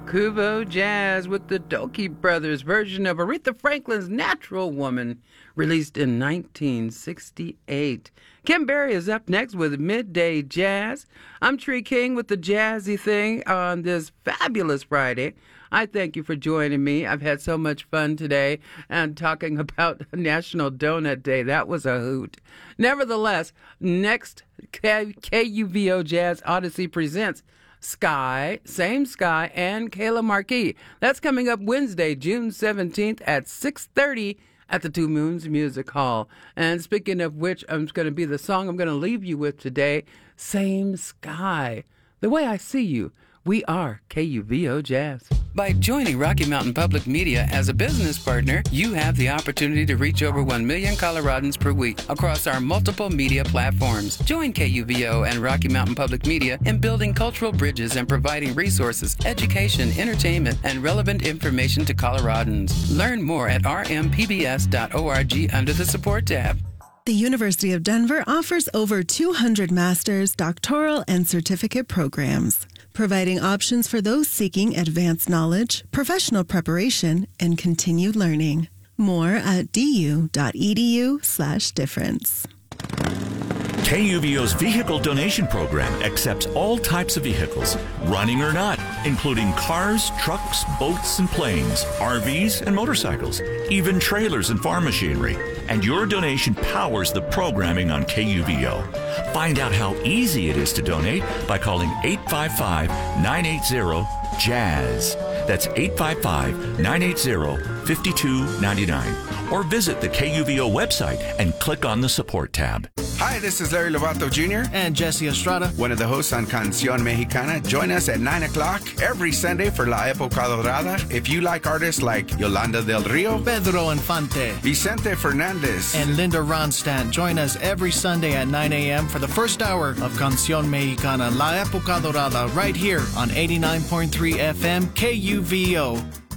Kuvo Jazz with the Dokie Brothers version of Aretha Franklin's Natural Woman, released in 1968. Kim Berry is up next with Midday Jazz. I'm Tree King with the Jazzy Thing on this fabulous Friday. I thank you for joining me. I've had so much fun today and talking about National Donut Day. That was a hoot. Nevertheless, next KUVO Jazz Odyssey presents Sky, Same Sky, and Kayla Marquis. That's coming up Wednesday, June 17th at 6:30 at the Two Moons Music Hall. And speaking of which, I'm going to be the song I'm going to leave you with today, Same Sky. The way I see you, we are KUVO Jazz. By joining Rocky Mountain Public Media as a business partner, you have the opportunity to reach over 1 million Coloradans per week across our multiple media platforms. Join KUVO and Rocky Mountain Public Media in building cultural bridges and providing resources, education, entertainment, and relevant information to Coloradans. Learn more at rmpbs.org under the Support tab. The University of Denver offers over 200 master's, doctoral, and certificate programs, providing options for those seeking advanced knowledge, professional preparation, and continued learning. More at du.edu/difference. KUVO's Vehicle Donation Program accepts all types of vehicles, running or not, including cars, trucks, boats, and planes, RVs, and motorcycles, even trailers and farm machinery. And your donation powers the programming on KUVO. Find out how easy it is to donate by calling 855-980-JAZZ. That's 855-980-5299. Or visit the KUVO website and click on the Support tab. Hi, this is Larry Lovato Jr. and Jesse Estrada, one of the hosts on Canción Mexicana. Join us at 9 o'clock every Sunday for La Época Dorada. If you like artists like Yolanda del Rio, Pedro Infante, Vicente Fernandez, and Linda Ronstadt, join us every Sunday at 9 a.m. for the first hour of Canción Mexicana, La Época Dorada, right here on 89.3 FM KUVO.